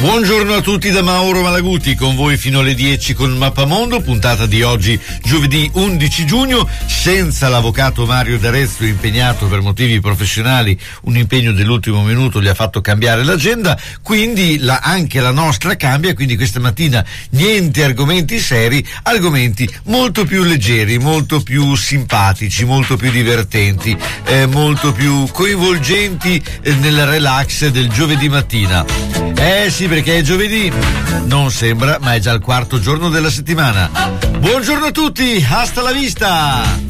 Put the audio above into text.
Buongiorno a tutti da Mauro Malaguti, con voi fino alle 10 con Mappamondo, puntata di oggi giovedì 11 giugno, senza l'avvocato Mario D'Arezzo impegnato per motivi professionali, un impegno dell'ultimo minuto gli ha fatto cambiare l'agenda, quindi anche la nostra cambia, quindi questa mattina niente argomenti seri, argomenti molto più leggeri, molto più simpatici, molto più divertenti, molto più coinvolgenti nel relax del giovedì mattina. Sì, perché è giovedì, non sembra, ma è già il quarto giorno della settimana. Buongiorno a tutti, hasta la vista!